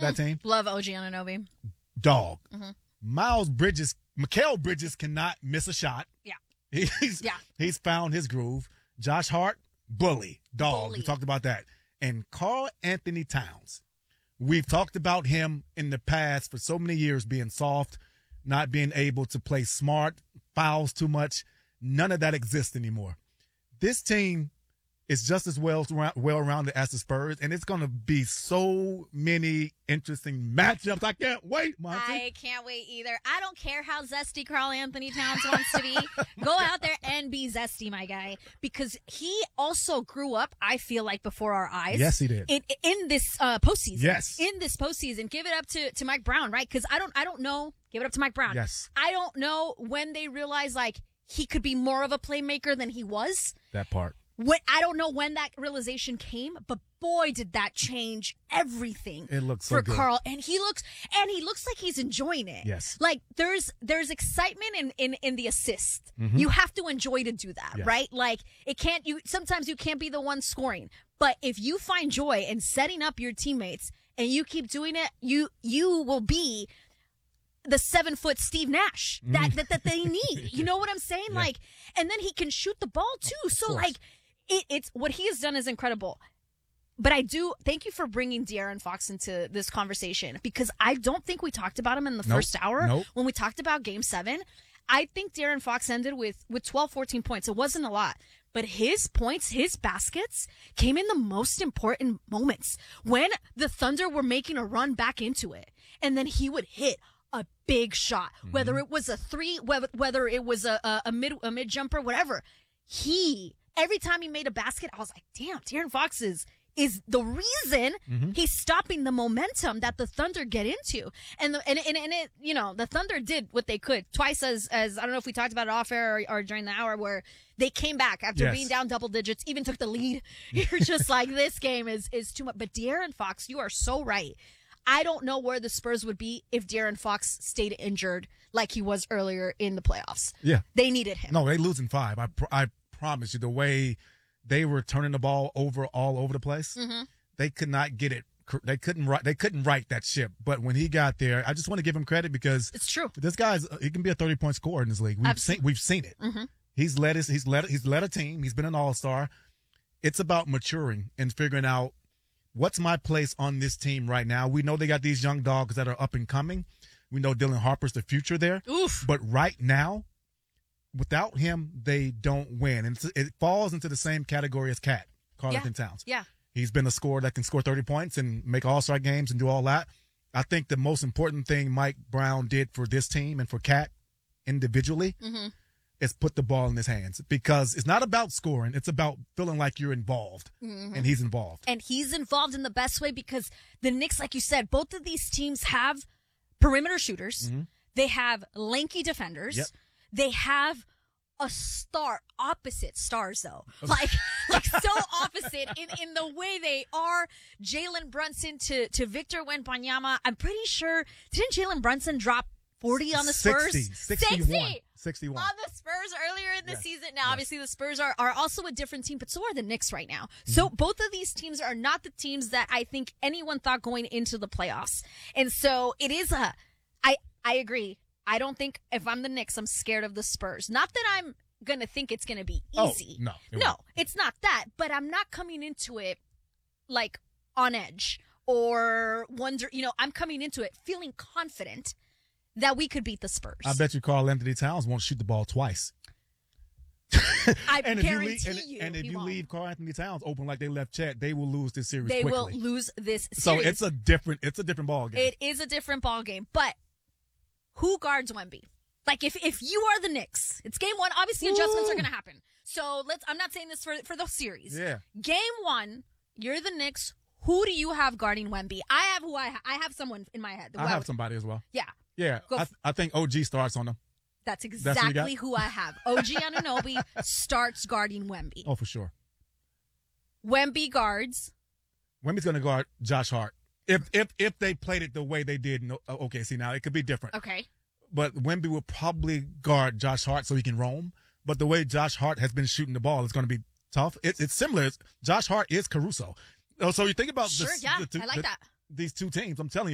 that team. Love OG Anunoby. Dog. Mikal Bridges cannot miss a shot. Yeah. He's found his groove. Josh Hart, bully. Dog. Bully. We talked about that. And Karl Anthony Towns. We've talked about him in the past for so many years being soft, not being able to play smart, fouls too much. None of that exists anymore. This team is just as well-rounded as the Spurs, and it's going to be so many interesting matchups. I can't wait, Monty. I can't wait either. I don't care how zesty Karl Anthony Towns wants to be. Go out there and be zesty, my guy, because he also grew up, I feel like, before our eyes. Yes, he did. In this postseason. Yes. In this postseason. Give it up to Mike Brown, right? Because I don't know. Give it up to Mike Brown. Yes. I don't know when they realized, like, he could be more of a playmaker than he was. That part. I don't know when that realization came, but boy, did that change everything. It looks so for good. Karl, and he looks like he's enjoying it. Yes, like there's excitement in the assist. Mm-hmm. You have to enjoy to do that, yes. right? Like sometimes you can't be the one scoring, but if you find joy in setting up your teammates and you keep doing it, you will be the 7-foot Steve Nash that they need. You know what I'm saying? Yeah. Like, and then he can shoot the ball too. So like. It's what he has done is incredible. But I do thank you for bringing De'Aaron Fox into this conversation, because I don't think we talked about him in the first hour when we talked about Game 7. I think De'Aaron Fox ended with 12, 14 points. It wasn't a lot, but his points, his baskets came in the most important moments when the Thunder were making a run back into it. And then he would hit a big shot, whether it was a three, whether it was a mid jumper, whatever. Every time he made a basket, I was like, damn, De'Aaron Fox is the reason he's stopping the momentum that the Thunder get into. And it, you know, the Thunder did what they could twice as I don't know if we talked about it off air or during the hour, where they came back after being down double digits, even took the lead. You're just like, this game is too much. But De'Aaron Fox, you are so right. I don't know where the Spurs would be if De'Aaron Fox stayed injured like he was earlier in the playoffs. Yeah. They needed him. No, they losing 5. I promise you, the way they were turning the ball all over the place, they could not get it. They couldn't right that ship. But when he got there, I just want to give him credit, because it's true. This he can be a 30-point scorer in this league. We've seen it. He's led a team. He's been an all-star. It's about maturing and figuring out what's my place on this team right now. We know they got these young dogs that are up and coming. We know Dylan Harper's the future there. Oof. But right now, without him, they don't win. And it falls into the same category as Karl Anthony Towns. Yeah. He's been a scorer that can score 30 points and make all-star games and do all that. I think the most important thing Mike Brown did for this team and for Cat individually is put the ball in his hands, because it's not about scoring. It's about feeling like you're involved, and he's involved. And he's involved in the best way, because the Knicks, like you said, both of these teams have perimeter shooters. They have lanky defenders. Yep. They have opposite stars though. Like so opposite in the way they are. Jalen Brunson to Victor Wembanyama. I'm pretty sure, didn't Jalen Brunson drop 40 on the Spurs? 61 on the Spurs earlier in the season. Now, obviously, the Spurs are also a different team, but so are the Knicks right now. So both of these teams are not the teams that I think anyone thought going into the playoffs. And so it is I agree. I don't think, if I'm the Knicks, I'm scared of the Spurs. Not that I'm going to think it's going to be easy. No, it's not that. But I'm not coming into it like on edge or I'm coming into it feeling confident that we could beat the Spurs. I bet you Karl Anthony Towns won't shoot the ball twice. I guarantee you. And if you leave Karl Anthony Towns open like they left Chet, they will lose this series They quickly. will lose this series. So it's a different ball game. It is a different ball game. But who guards Wemby? Like, if you are the Knicks, it's game 1. Obviously, adjustments are going to happen. So I'm not saying this for the series. Yeah. Game 1, you're the Knicks. Who do you have guarding Wemby? I have someone in my head. I have somebody as well. Yeah. Yeah. I think OG starts on them. That's exactly who I have. OG Anunoby starts guarding Wemby. Oh, for sure. Wemby guards. Wemby's going to guard Josh Hart. If they played it the way they did in OKC, now it could be different. Okay. But Wemby will probably guard Josh Hart so he can roam. But the way Josh Hart has been shooting the ball is going to be tough. It's similar. Josh Hart is Caruso. So you think about I like that. these two teams. I'm telling you.